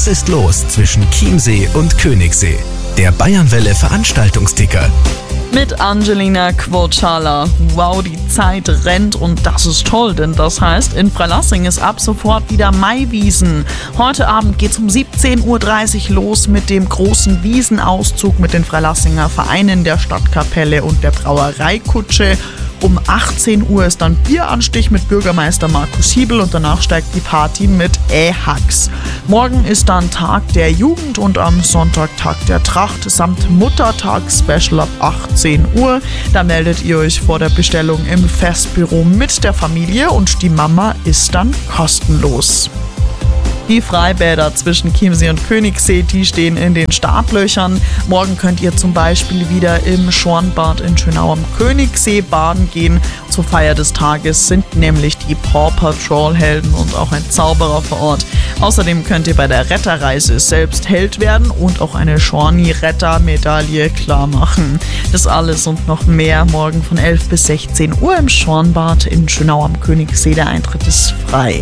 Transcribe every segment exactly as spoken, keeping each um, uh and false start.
ist los zwischen Chiemsee und Königssee? Der Bayernwelle Veranstaltungsticker. Mit Angelina Quocala. Wow, die Zeit rennt und das ist toll, denn das heißt, in Freilassing ist ab sofort wieder Maiwiesen. Heute Abend geht's um siebzehn Uhr dreißig los mit dem großen Wiesenauszug mit den Freilassinger Vereinen, der Stadtkapelle und der Brauereikutsche. Um achtzehn Uhr ist dann Bieranstich mit Bürgermeister Markus Hiebel und danach steigt die Party mit Ähax. Morgen ist dann Tag der Jugend und am Sonntag Tag der Tracht samt Muttertag-Special ab achtzehn Uhr. Da meldet ihr euch vor der Bestellung im Festbüro mit der Familie und die Mama ist dann kostenlos. Die Freibäder zwischen Chiemsee und Königssee, die stehen in den Startlöchern. Morgen könnt ihr zum Beispiel wieder im Schornbad in Schönau am Königssee baden gehen. Zur Feier des Tages sind nämlich die Paw Patrol Helden und auch ein Zauberer vor Ort. Außerdem könnt ihr bei der Retterreise selbst Held werden und auch eine Schorni-Retter-Medaille klar machen. Das alles und noch mehr morgen von elf bis sechzehn Uhr im Schornbad in Schönau am Königssee. Der Eintritt ist frei.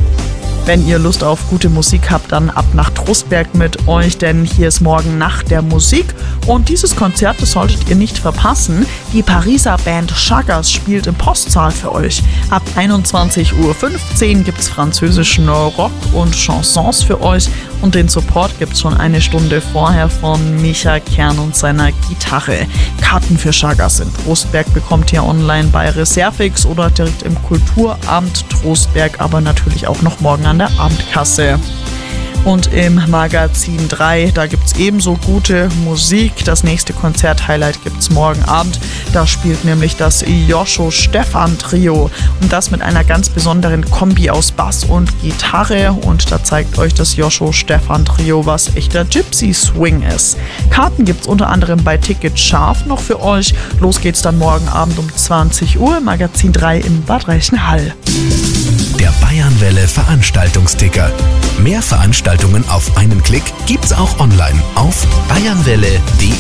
Wenn ihr Lust auf gute Musik habt, dann ab nach Trostberg mit euch, denn hier ist morgen Nacht der Musik und dieses Konzert, das solltet ihr nicht verpassen. Die Pariser Band Chagas spielt im Postsaal für euch. Ab einundzwanzig Uhr fünfzehn gibt's französischen Rock und Chansons für euch und den Support gibt's schon eine Stunde vorher von Micha Kern und seiner Gitarre. Karten für Chagas in Trostberg bekommt ihr online bei Reservix oder direkt im Kulturamt Trostberg, aber natürlich auch noch morgen an der Abendkasse. Und im Magazin drei, da gibt's ebenso gute Musik. Das nächste Konzert-Highlight gibt's morgen Abend. Da spielt nämlich das Joscho-Stefan-Trio. Und das mit einer ganz besonderen Kombi aus Bass und Gitarre. Und da zeigt euch das Joscho-Stefan-Trio, was echter Gypsy-Swing ist. Karten gibt's unter anderem bei Ticket Scharf noch für euch. Los geht's dann morgen Abend um zwanzig Uhr, Magazin drei im Bad Reichenhall. Der Bayernwelle Veranstaltungsticker. Mehr Veranstaltungen auf einen Klick gibt's auch online auf bayernwelle punkt de.